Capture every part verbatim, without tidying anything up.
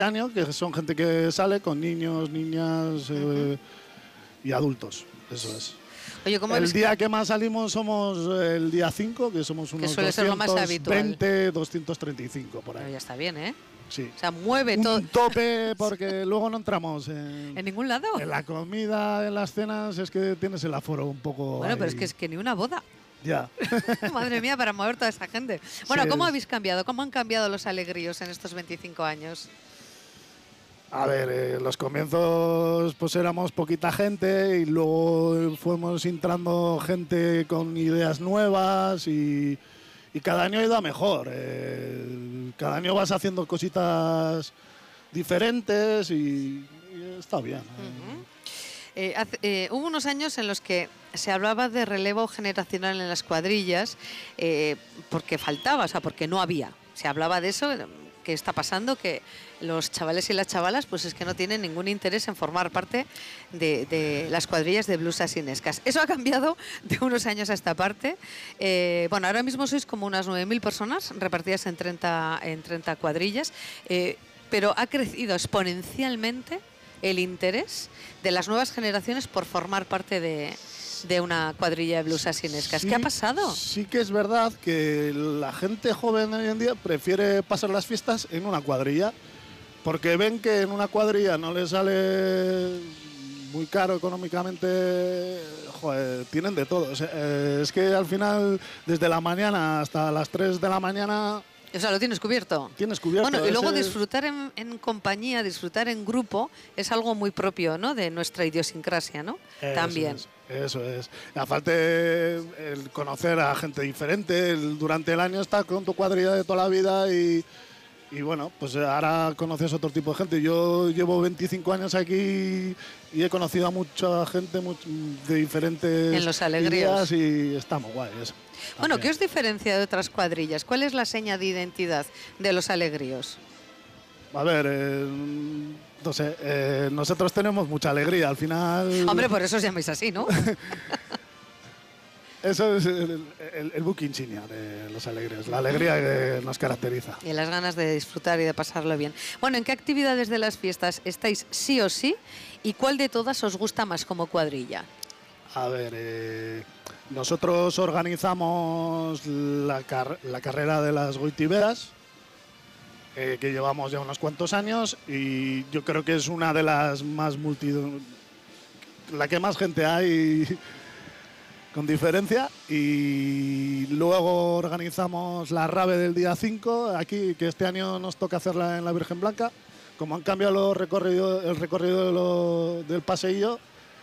año, que son gente que sale con niños, niñas eh, y adultos. Eso es. Oye, ¿cómo el eres? día que más salimos somos el día cinco, que somos unos que suele ser lo más habitual. doscientos veinte, doscientos treinta y cinco por ahí. Pero ya está bien, ¿eh? Sí. O sea, mueve Un todo. tope porque luego no entramos en, ¿En ningún lado? en la comida, en las cenas, es que tienes el aforo un poco. Bueno, ahí. pero es que es que ni una boda. Ya. Madre mía, para mover toda esa gente. Bueno, Sí, ¿cómo es. habéis cambiado? ¿Cómo han cambiado los alegríos en estos veinticinco años? A ver, eh, los comienzos pues éramos poquita gente y luego fuimos entrando gente con ideas nuevas y, y cada año ha ido a mejor. Eh, cada año vas haciendo cositas diferentes y, y está bien. Uh-huh. Eh, hace, eh, hubo unos años en los que se hablaba de relevo generacional en las cuadrillas eh, porque faltaba, o sea, porque no había. Se hablaba de eso, que está pasando, que los chavales y las chavalas pues es que no tienen ningún interés en formar parte de, de las cuadrillas de blusas sinescas. Eso ha cambiado de unos años a esta parte. Eh, bueno, ahora mismo sois como unas nueve mil personas repartidas en treinta, en treinta cuadrillas, eh, pero ha crecido exponencialmente el interés de las nuevas generaciones por formar parte de, de una cuadrilla de blusas sinescas. Sí, ¿Qué ha pasado? Sí que es verdad que la gente joven hoy en día prefiere pasar las fiestas en una cuadrilla porque ven que en una cuadrilla no les sale muy caro económicamente. Joder, tienen de todo. O sea, eh, es que al final, desde la mañana hasta las tres de la mañana... O sea, lo tienes cubierto. Tienes cubierto. Bueno, y luego ese... disfrutar en, en compañía, disfrutar en grupo, es algo muy propio, ¿no? De nuestra idiosincrasia, ¿no? Eso También. Es, eso es. Aparte, el conocer a gente diferente, el, durante el año estar con tu cuadrilla de toda la vida y, y bueno, pues ahora conoces otro tipo de gente. Yo llevo veinticinco años aquí y he conocido a mucha gente much, de diferentes en los alegríos ideas y está muy guay eso. Bueno, También. ¿qué os diferencia de otras cuadrillas? ¿Cuál es la seña de identidad de los alegríos? A ver, eh, no sé, eh, nosotros tenemos mucha alegría, al final... Hombre, por eso os llamáis así, ¿no? Eso es el, el, el buque insignia de los alegríos, la alegría que nos caracteriza. Y las ganas de disfrutar y de pasarlo bien. Bueno, ¿en qué actividades de las fiestas estáis sí o sí? ¿Y cuál de todas os gusta más como cuadrilla? A ver, eh, nosotros organizamos la, car la carrera de las goitiberas, eh, que llevamos ya unos cuantos años, y yo creo que es una de las más multi... la que más gente hay con diferencia. Y luego organizamos la rave del día cinco, aquí, que este año nos toca hacerla en la Virgen Blanca. Como han cambiado los recorrido, el recorrido de lo, del paseillo,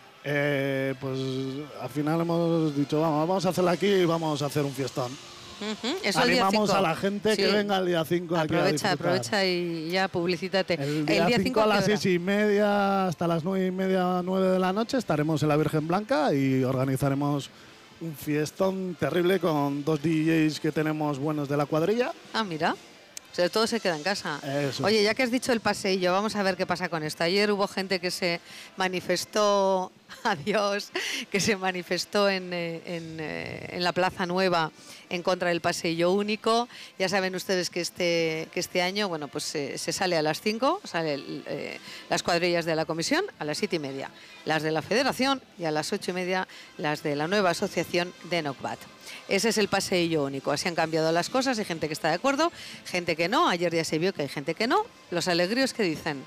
Eh, pues al final hemos dicho, vamos, vamos a hacerla aquí y vamos a hacer un fiestón. Uh-huh. Eso Animamos a la gente sí. que venga el día cinco aquí a Aprovecha, aprovecha y ya publicítate. El día, el día cinco a las seis y media hasta las nueve y media, nueve de la noche estaremos en la Virgen Blanca y organizaremos un fiestón terrible con dos D Js que tenemos buenos de la cuadrilla. Ah, mira. O sea, todo se queda en casa. Eso. Oye, ya que has dicho el paseillo, vamos a ver qué pasa con esto. Ayer hubo gente que se manifestó, adiós, que se manifestó en, en, en la Plaza Nueva en contra del paseillo único. Ya saben ustedes que este, que este año, bueno, pues se, se sale a las cinco, salen eh, las cuadrillas de la comisión a las siete y media, las de la federación y a las ocho y media las de la nueva asociación de Nocbat. Ese es el paseillo único. Así han cambiado las cosas. Hay gente que está de acuerdo, gente que no. Ayer ya se vio que hay gente que no. Los alegríos, ¿qué dicen?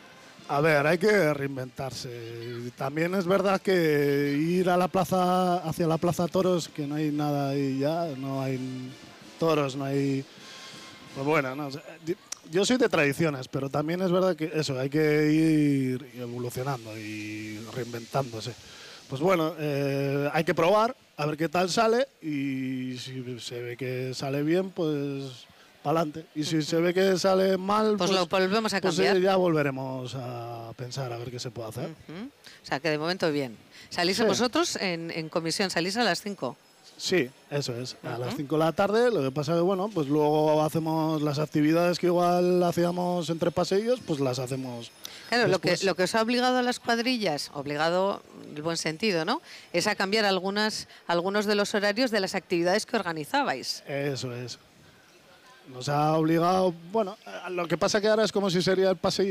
A ver, hay que reinventarse. También es verdad que ir a la plaza, hacia la Plaza Toros, que no hay nada ahí ya, no hay toros, no hay... Pues bueno, no sé. Yo soy de tradiciones, pero también es verdad que eso, hay que ir evolucionando y reinventándose. Pues bueno, eh, hay que probar, a ver qué tal sale y si se ve que sale bien, pues para adelante. Y si uh-huh. se ve que sale mal, pues, pues lo volvemos a cambiar. Pues ya volveremos a pensar a ver qué se puede hacer. Uh-huh. O sea, que de momento bien. ¿Salís sí. vosotros en, en comisión? ¿Salís a las cinco? Sí, eso es, a uh-huh. las cinco de la tarde. Lo que pasa es que, bueno, pues luego hacemos las actividades que igual hacíamos entre paseillos, pues las hacemos. Claro, lo que, lo que os ha obligado a las cuadrillas, obligado en el buen sentido, ¿no?, es a cambiar algunas, algunos de los horarios de las actividades que organizabais. Eso es. Nos ha obligado, bueno, lo que pasa que ahora es como si sería el pase